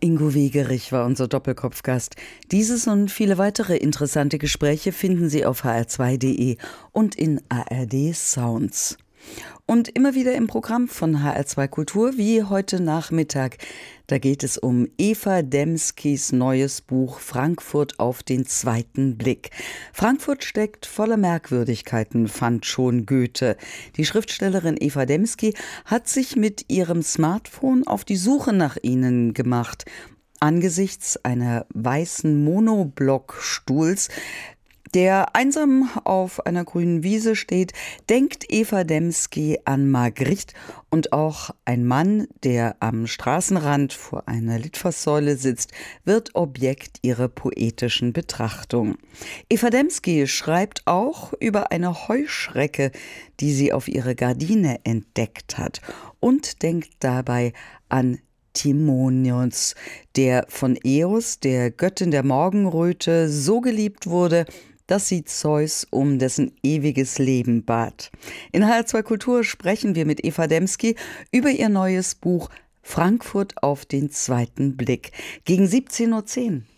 Ingo Wegerich war unser Doppelkopfgast. Dieses und viele weitere interessante Gespräche finden Sie auf hr2.de und in ARD Sounds. Und immer wieder im Programm von HR2 Kultur, wie heute Nachmittag. Da geht es um Eva Demskis neues Buch Frankfurt auf den zweiten Blick. Frankfurt steckt voller Merkwürdigkeiten, fand schon Goethe. Die Schriftstellerin Eva Demski hat sich mit ihrem Smartphone auf die Suche nach ihnen gemacht. Angesichts einer weißen Monoblockstuhls, der einsam auf einer grünen Wiese steht, denkt Eva Demski an Magritte, und auch ein Mann, der am Straßenrand vor einer Litfaßsäule sitzt, wird Objekt ihrer poetischen Betrachtung. Eva Demski schreibt auch über eine Heuschrecke, die sie auf ihrer Gardine entdeckt hat, und denkt dabei an Timonios, der von Eos, der Göttin der Morgenröte, so geliebt wurde, dass sie Zeus um dessen ewiges Leben bat. In HR2 Kultur sprechen wir mit Eva Demski über ihr neues Buch Frankfurt auf den zweiten Blick. Gegen 17:10 Uhr